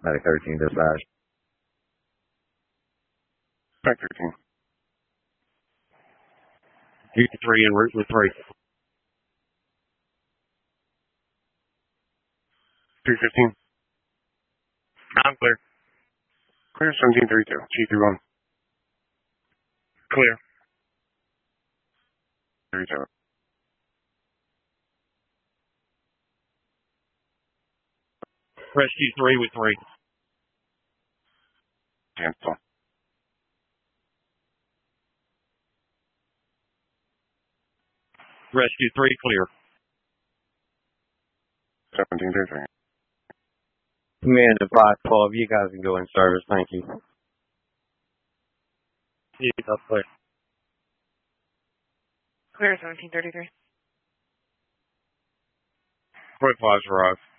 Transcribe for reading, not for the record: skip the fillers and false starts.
Medic 13 dispatch. Back 13. U3 en route with 3. 315. I'm clear. Clear 1732. G31. Clear. 37. Rescue 3 with 3. Cancel. Rescue 3 clear. 1733. Command to 512, you guys can go in service, thank you. Yeah, that's clear. Clear 1733. Quick flies arrive.